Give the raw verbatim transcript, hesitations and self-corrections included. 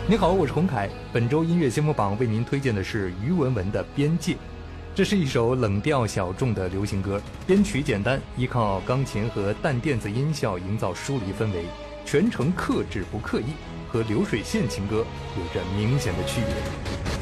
你好，我是洪凯。本周音乐先锋榜为您推荐的是于文文的《边界》。这是一首冷调小众的流行歌，编曲简单，依靠钢琴和淡电子音效营造疏离氛围，全程克制不刻意，和流水线情歌有着明显的区别。